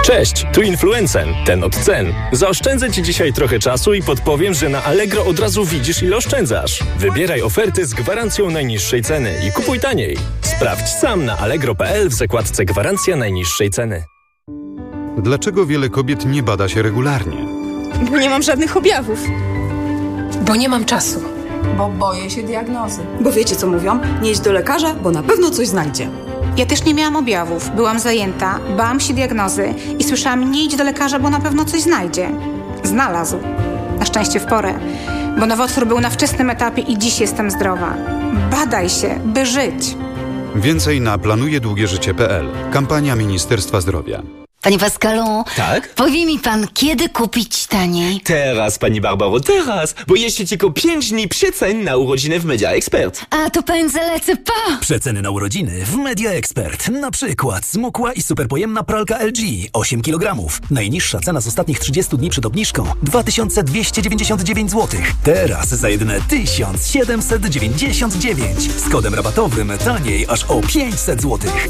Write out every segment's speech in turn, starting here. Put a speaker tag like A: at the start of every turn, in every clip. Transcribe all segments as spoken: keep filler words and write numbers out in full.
A: Cześć, tu Influencen, ten od cen. Zaoszczędzę Ci dzisiaj trochę czasu i podpowiem, że na Allegro od razu widzisz, ile oszczędzasz. Wybieraj oferty z gwarancją najniższej ceny i kupuj taniej. Sprawdź sam na allegro kropka p l w zakładce Gwarancja najniższej ceny.
B: Dlaczego wiele kobiet nie bada się regularnie?
C: Bo nie mam żadnych objawów.
D: Bo nie mam czasu.
E: Bo boję się diagnozy.
F: Bo wiecie co mówią? Nie idź do lekarza, bo na pewno coś znajdzie.
G: Ja też nie miałam objawów, byłam zajęta, bałam się diagnozy i słyszałam: nie idź do lekarza, bo na pewno coś znajdzie. Znalazł. Na szczęście w porę, bo nowotwór był na wczesnym etapie i dziś jestem zdrowa. Badaj się, by żyć.
B: Więcej na planuje długie życie kropka p l. Kampania Ministerstwa Zdrowia.
H: Panie Pascalu,
I: tak?
H: Powie mi pan, kiedy kupić taniej?
I: Teraz, pani Barbaro, teraz, bo jeszcze tylko pięć dni przecen na urodziny w Media Expert.
H: A to pędzę lecę pa!
J: Przeceny na urodziny w Media Expert. Na przykład smukła i superpojemna pralka L G osiem kilogramów. Najniższa cena z ostatnich trzydziestu dni przed obniżką dwa tysiące dwieście dziewięćdziesiąt dziewięć złotych. Teraz za jedyne tysiąc siedemset dziewięćdziesiąt dziewięć. Z kodem rabatowym taniej aż o pięćset złotych.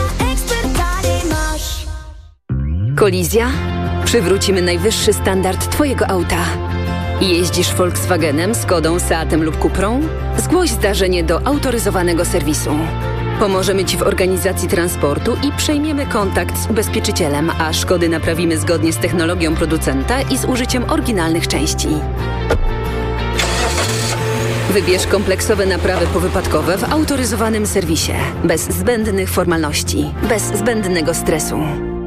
K: Kolizja? Przywrócimy najwyższy standard Twojego auta. Jeździsz Volkswagenem, Skodą, Seatem lub Cuprą? Zgłoś zdarzenie do autoryzowanego serwisu. Pomożemy Ci w organizacji transportu i przejmiemy kontakt z ubezpieczycielem, a szkody naprawimy zgodnie z technologią producenta i z użyciem oryginalnych części. Wybierz kompleksowe naprawy powypadkowe w autoryzowanym serwisie. Bez zbędnych formalności, bez zbędnego stresu.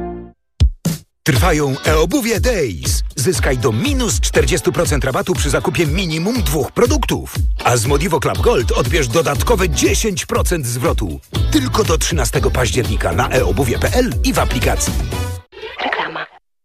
L: Trwają e-obuwie Days. Zyskaj do minus czterdzieści procent rabatu przy zakupie minimum dwóch produktów. A z Modivo Club Gold odbierz dodatkowe dziesięć procent zwrotu. Tylko do trzynastego października na e obuwie kropka p l i w aplikacji.
K: Reklama.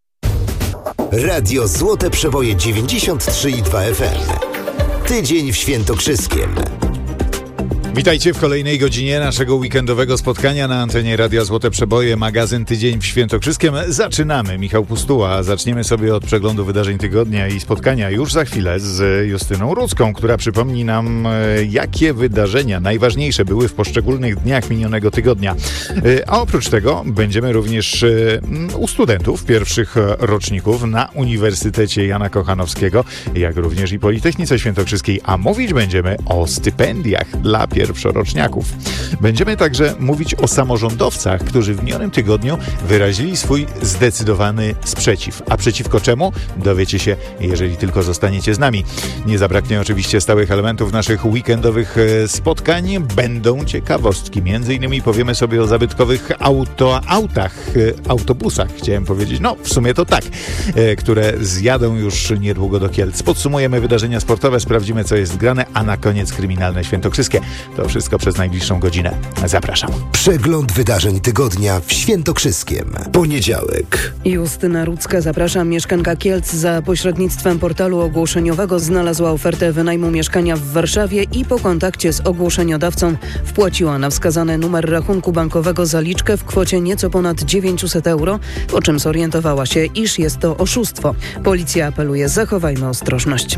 M: Radio Złote Przeboje dziewięćdziesiąt trzy i dwa F M. Tydzień w Świętokrzyskiem.
N: Witajcie w kolejnej godzinie naszego weekendowego spotkania na antenie Radia Złote Przeboje, magazyn Tydzień w Świętokrzyskiem. Zaczynamy. Michał Pustuła. Zaczniemy sobie od przeglądu wydarzeń tygodnia i spotkania już za chwilę z Justyną Rudzką, która przypomni nam, jakie wydarzenia najważniejsze były w poszczególnych dniach minionego tygodnia. A oprócz tego będziemy również u studentów pierwszych roczników na Uniwersytecie Jana Kochanowskiego, jak również i Politechnice Świętokrzyskiej. A mówić będziemy o stypendiach dla pierwszoroczniaków. Będziemy także mówić o samorządowcach, którzy w minionym tygodniu wyrazili swój zdecydowany sprzeciw. A przeciwko czemu? Dowiecie się, jeżeli tylko zostaniecie z nami. Nie zabraknie oczywiście stałych elementów naszych weekendowych spotkań. Będą ciekawostki. Między innymi powiemy sobie o zabytkowych auto, autach, autobusach, chciałem powiedzieć. No, w sumie to tak, które zjadą już niedługo do Kielc. Podsumujemy wydarzenia sportowe, sprawdzimy, co jest grane, a na koniec kryminalne świętokrzyskie. To wszystko przez najbliższą godzinę. Zapraszam.
M: Przegląd wydarzeń tygodnia w Świętokrzyskiem. Poniedziałek.
O: Justyna Rudzka, zapraszam. Mieszkanka Kielc za pośrednictwem portalu ogłoszeniowego znalazła ofertę wynajmu mieszkania w Warszawie i po kontakcie z ogłoszeniodawcą wpłaciła na wskazany numer rachunku bankowego zaliczkę w kwocie nieco ponad dziewięćset euro, po czym zorientowała się, iż jest to oszustwo. Policja apeluje: zachowajmy ostrożność.